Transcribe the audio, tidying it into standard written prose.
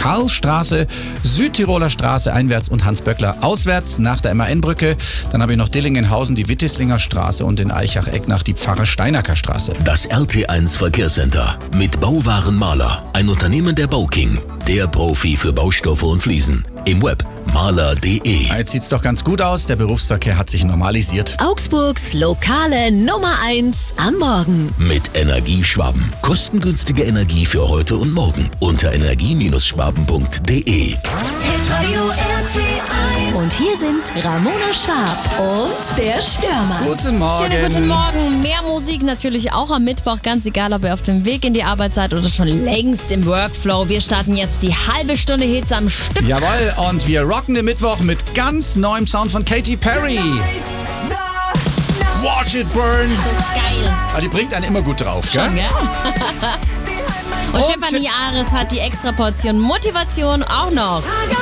Karlstraße, Südtiroler Straße einwärts und Hans-Böckler auswärts nach der MAN-Brücke. Dann habe ich noch Dillingenhausen, die Wittislinger Straße und in Eichach-Ecknach die Pfarrer-Steinacker Straße. Das RT1 Verkehrscenter mit Bauwaren Mahler, ein Unternehmen der Bauking, der Profi für Baustoffe und Fliesen. Im Web mahler.de. Jetzt sieht's doch ganz gut aus, der Berufsverkehr hat sich normalisiert. Augsburgs lokale Nummer 1 am Morgen. Mit Energieschwaben. Kostengünstige Energie für heute und morgen. Unter energie-schwaben.de. Und hier sind Ramona Schwab und der Stürmer. Guten Morgen. Schönen guten Morgen. Mehr Musik natürlich auch am Mittwoch. Ganz egal, ob ihr auf dem Weg in die Arbeit seid oder schon längst im Workflow. Wir starten jetzt die halbe Stunde Hits am Stück. Jawohl, und wir rocken den Mittwoch mit ganz neuem Sound von Katy Perry. Watch it burn. Geil. Ah, die bringt einen immer gut drauf, gell? Schon, gell? Und Tiffany Ares hat die extra Portion Motivation auch noch.